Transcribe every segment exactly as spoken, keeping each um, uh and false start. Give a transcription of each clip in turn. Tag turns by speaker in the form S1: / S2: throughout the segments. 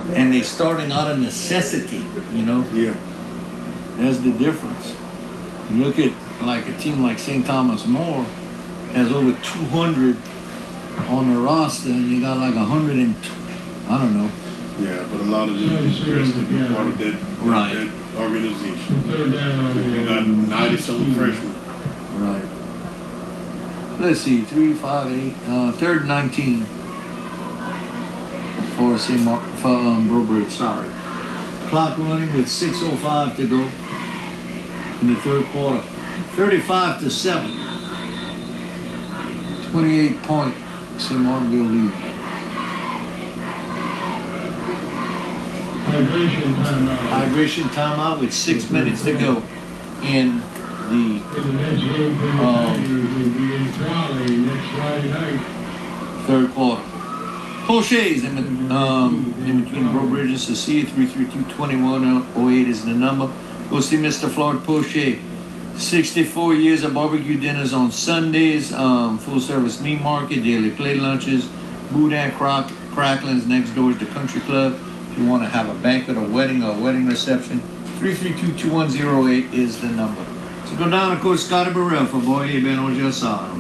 S1: and they starting out of necessity, you know?
S2: Yeah.
S1: That's the difference. You look at like a team like Saint Thomas More has over two hundred on the roster, and you got like one hundred and I don't know.
S2: Yeah, but a lot of them is just to be part of that,
S1: right.
S2: that organization. You got ninety-something freshmen.
S1: Right. Let's see, three, five, eight, uh, third and nineteen for Saint Mar- for um, Breaux Bridge. Sorry. Clock running with six oh five to go in the third quarter. thirty-five to seven. twenty-eight point Saint Martinville lead.
S3: Hydration timeout.
S1: Hydration timeout with six minutes to go in the um, third quarter. Poche's in, um, in between Breaux Bridge and Cecilia. three three two, two one oh eight is the number. Go see Mister Floyd Poche. sixty-four years of barbecue dinners on Sundays, um, full service meat market, daily plate lunches, boudin crock, cracklings next door is the country club. If you want to have a banquet, a wedding, or a wedding reception, three three two, two one oh eight is the number. So go down to Coach Scotty Burrell for Boye Ben Ojasana.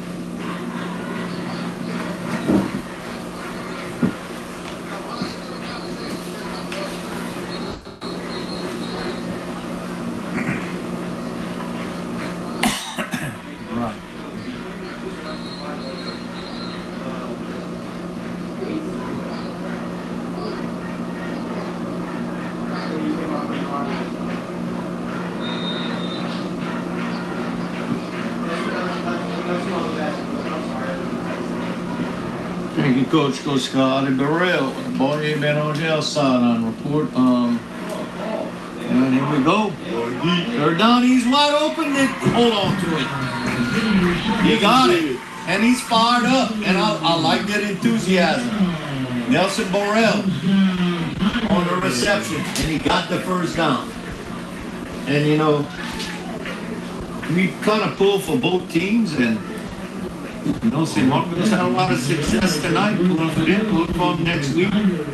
S1: Thank you, Coach. Coach Scotty Burrell. Boye Ben Ojasana on report. Um, and here we go. Third down, he's wide open. Then hold on to it. He got it. And he's fired up. And I, I like that enthusiasm. Nelson Burrell on the reception. And he got the first down. And, you know, we kind of pulled for both teams. And, you know, Saint Martinville's had a lot of success tonight. Pulling for them. Pulling for them next week.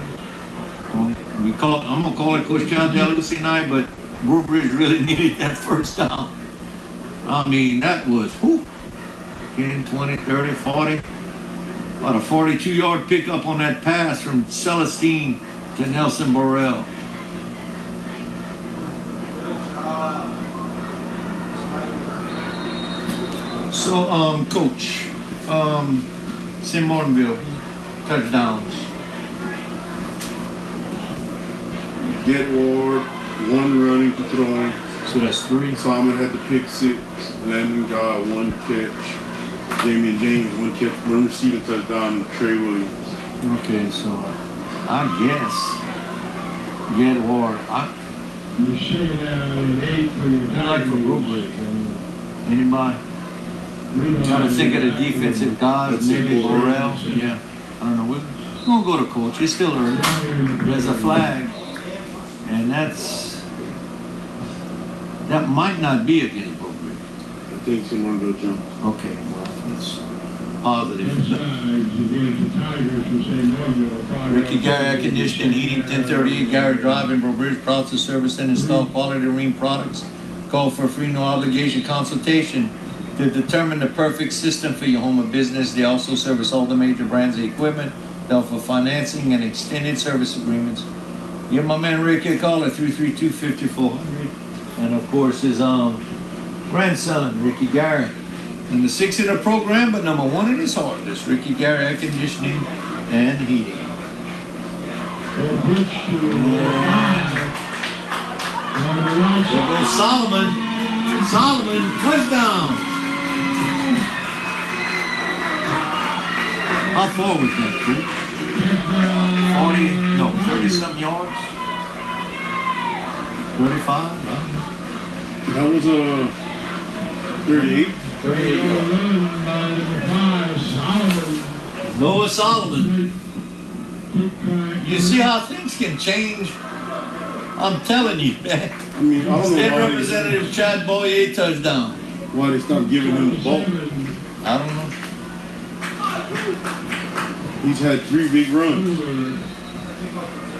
S1: We call, I'm going to call it Coach John Delucy and I, but Breaux Bridge really needed that first down. I mean, that was whew, ten, twenty, thirty, forty. About a forty-two yard pickup on that pass from Celestine to Nelson Burrell. So, um, Coach, um, Saint Martinville, touchdowns.
S2: Get Ward, one running to throwing.
S1: So that's three.
S2: Simon had the pick six. Landon got one catch. Damian James, one catch. One receiving touchdown. Trey Williams.
S1: Okay, so I guess Get Ward. I
S3: You're shaking out an eight for your
S1: I like for Breaux Bridge. Anybody? I'm trying to think of the defensive guys. Maybe Burrell. Yeah. I don't know. We're gonna go to coach. It's still early. There's a flag. And that's, that might not be against Breaux Bridge.
S2: I think someone will jump.
S1: Okay, well, that's positive. Ricky Gary Air Conditioning, Heating, ten thirty-eight Gary Drive in Breaux Bridge, proud to service and install quality marine products. Call for a free no obligation consultation to determine the perfect system for your home or business. They also service all the major brands of equipment. They offer financing and extended service agreements. Give my man Ricky a call at three three two, five four zero zero. And of course his um, grandson, Ricky Gary. And the sixth in the program, but number one in his heart is Ricky Gary Air Conditioning and Heating. There goes Solomon. Solomon, touchdown. How far was that, dude? forty, no, thirty-something yards? thirty-five? Huh?
S2: That was a thirty-eight.
S1: thirty-eight yards. Noah Solomon. You see how things can change? I'm telling you, man.
S2: I mean, I don't
S1: State
S2: know why
S1: Representative
S2: they,
S1: Chad Boye touchdown.
S2: why they stopped giving him the ball.
S1: I don't know.
S2: He's had three big runs.